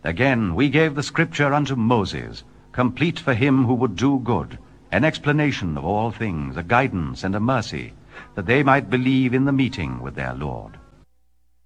Again, we gave the Scripture unto Moses, complete for him who would do good, an explanation of all things, a guidance and a mercy, that they might believe in the meeting with their Lord.